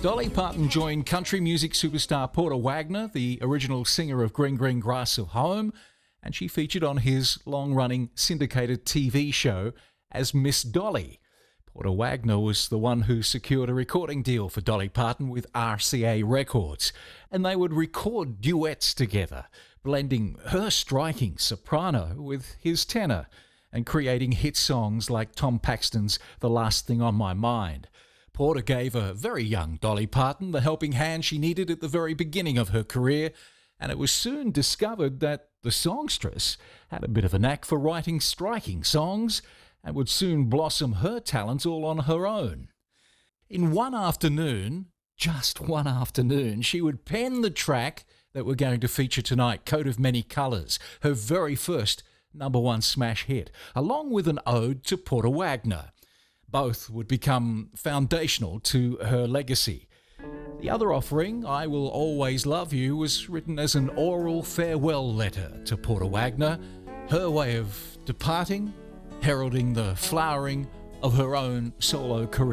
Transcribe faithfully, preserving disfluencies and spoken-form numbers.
Dolly Parton joined country music superstar Porter Wagoner, the original singer of Green Green Grass of Home, and she featured on his long-running syndicated T V show as Miss Dolly. Porter Wagoner was the one who secured a recording deal for Dolly Parton with R C A Records, and they would record duets together, blending her striking soprano with his tenor and creating hit songs like Tom Paxton's The Last Thing on My Mind. Porter gave a very young Dolly Parton the helping hand she needed at the very beginning of her career, and it was soon discovered that the songstress had a bit of a knack for writing striking songs and would soon blossom her talents all on her own. In one afternoon, just one afternoon, she would pen the track that we're going to feature tonight, Coat of Many Colours, her very first number one smash hit, along with an ode to Porter Wagoner. Both would become foundational to her legacy. The other offering, I Will Always Love You, was written as an oral farewell letter to Porter Wagoner, her way of departing, heralding the flowering of her own solo career.